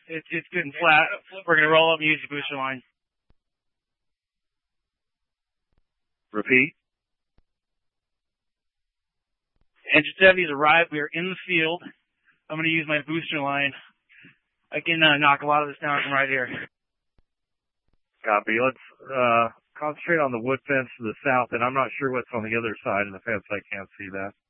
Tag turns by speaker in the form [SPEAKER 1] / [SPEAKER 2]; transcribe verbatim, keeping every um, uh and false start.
[SPEAKER 1] It's it's good and flat. We're gonna roll up and use the booster line.
[SPEAKER 2] Repeat.
[SPEAKER 1] Engine seventy's arrived. We are in the field. I'm gonna use my booster line. I can uh, knock a lot of this down from right here.
[SPEAKER 2] Copy. Let's uh, concentrate on the wood fence to the south, and I'm not sure what's on the other side of the fence. I can't see that.